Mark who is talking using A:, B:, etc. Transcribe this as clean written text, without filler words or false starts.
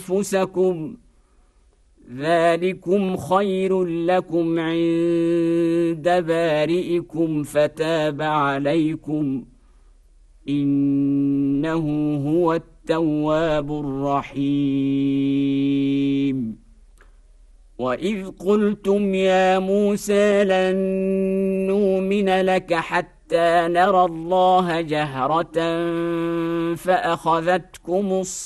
A: أنفسكم ذلكم خير لكم عند بارئكم فتاب عليكم إنه هو التواب الرحيم وإذ قلتم يا موسى لن نؤمن لك حتى نرى الله جهرة فأخذتكم